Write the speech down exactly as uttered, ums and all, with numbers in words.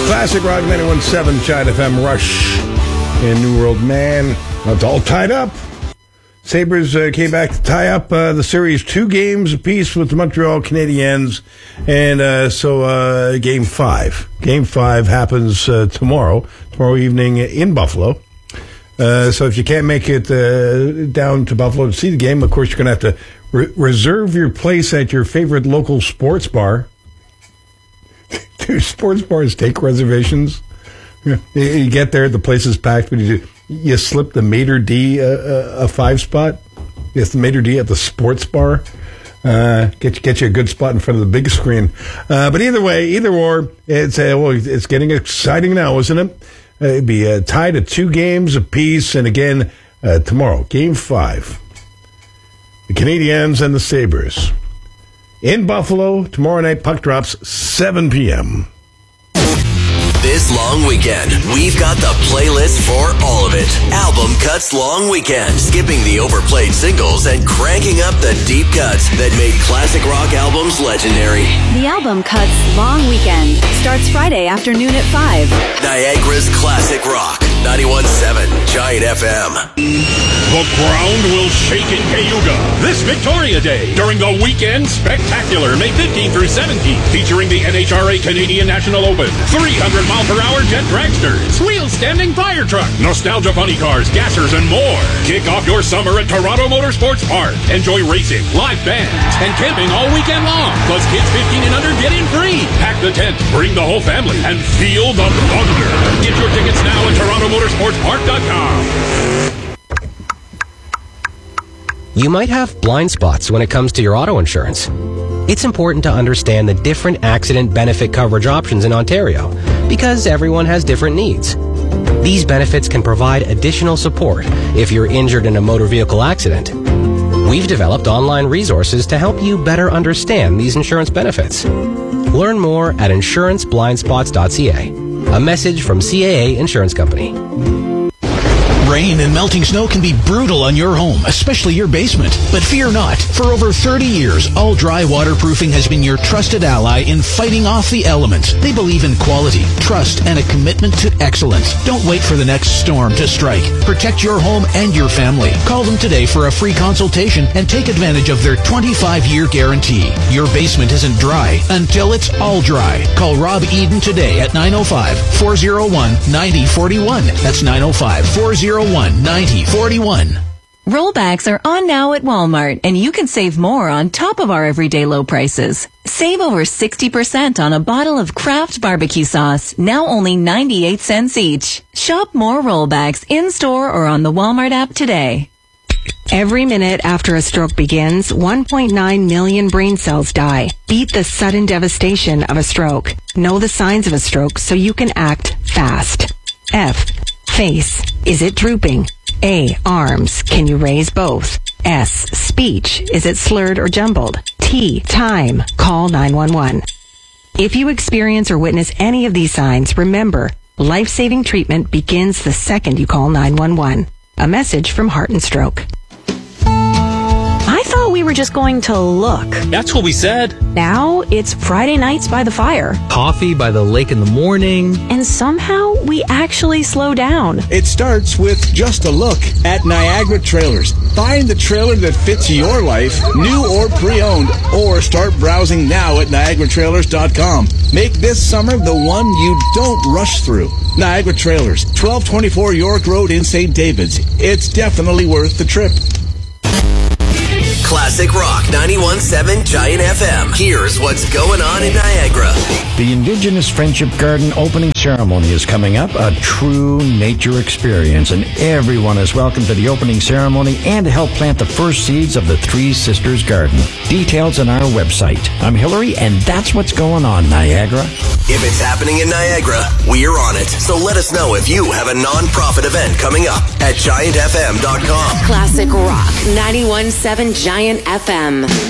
Classic Rock ninety-one point seven, Giant F M, Rush in New World. Man, it's all tied up. Sabres uh, came back to tie up uh, the series two games apiece with the Montreal Canadiens. And uh, so uh, game five. Game five happens uh, tomorrow, tomorrow evening in Buffalo. Uh, so if you can't make it uh, down to Buffalo to see the game, of course, you're going to have to re- reserve your place at your favorite local sports bar. Do sports bars take reservations? You get there, the place is packed, but you, you slip the Mater D uh, a five spot. It's the Mater D at the sports bar. Uh, get, get you a good spot in front of the big screen. Uh, but either way, either or, it's, uh, well, it's getting exciting now, isn't it? Uh, it'd be uh, tied at two games apiece, and again, uh, tomorrow, game five. The Canadiens and the Sabres. In Buffalo, tomorrow night, puck drops, seven p.m. This long weekend, we've got the playlist for all of it. Album Cuts Long Weekend, skipping the overplayed singles and cranking up the deep cuts that made classic rock albums legendary. The Album Cuts Long Weekend starts Friday afternoon at five. Niagara's classic rock, ninety-one point seven Giant F M. The ground will shake in Cayuga this Victoria Day during the Weekend Spectacular, May fifteenth through seventeenth, featuring the N H R A Canadian National Open, three hundred mile per hour jet dragsters, wheel-standing fire truck, nostalgia funny cars, gassers, and more. Kick off your summer at Toronto Motorsports Park. Enjoy racing, live bands, and camping all weekend long. Plus, kids fifteen and under get in free. Pack the tent, bring the whole family, and feel the thunder. Get your tickets now at toronto motorsports park dot com. You might have blind spots when it comes to your auto insurance. It's important to understand the different accident benefit coverage options in Ontario because everyone has different needs. These benefits can provide additional support if you're injured in a motor vehicle accident. We've developed online resources to help you better understand these insurance benefits. Learn more at insurance blind spots dot c a. A message from C A A Insurance Company. Rain and melting snow can be brutal on your home, especially your basement. But fear not. For over thirty years, All Dry Waterproofing has been your trusted ally in fighting off the elements. They believe in quality, trust, and a commitment to excellence. Don't wait for the next storm to strike. Protect your home and your family. Call them today for a free consultation and take advantage of their twenty-five year guarantee. Your basement isn't dry until it's all dry. Call Rob Eden today at nine oh five, four oh one, nine oh four one. That's nine oh five, four oh one, nine oh four one. Rollbacks are on now at Walmart, and you can save more on top of our everyday low prices. Save over sixty percent on a bottle of Kraft barbecue sauce, now only ninety-eight cents each. Shop more rollbacks in-store or on the Walmart app today. Every minute after a stroke begins, one point nine million brain cells die. Beat the sudden devastation of a stroke. Know the signs of a stroke so you can act fast. F. Face. Is it drooping? A. Arms. Can you raise both? S. Speech. Is it slurred or jumbled? T. Time. Call nine one one. If you experience or witness any of these signs, remember, life-saving treatment begins the second you call nine one one. A message from Heart and Stroke. I thought we were just going to look. That's what we said. Now it's Friday nights by the fire. Coffee by the lake in the morning. And somehow we actually slow down. It starts with just a look at Niagara Trailers. Find the trailer that fits your life, new or pre-owned, or start browsing now at niagara trailers dot com. Make this summer the one you don't rush through. Niagara Trailers, twelve twenty-four York Road in Saint David's. It's definitely worth the trip. Classic Rock ninety-one point seven Giant F M. Here's what's going on in Niagara. The Indigenous Friendship Garden opening ceremony is coming up, a true nature experience, and everyone is welcome to the opening ceremony and to help plant the first seeds of the Three Sisters Garden. Details on our website. I'm Hillary, and that's what's going on, Niagara. If it's happening in Niagara, we're on it. So let us know if you have a non-profit event coming up at giant f m dot com. Classic Rock ninety-one point seven Giant F M.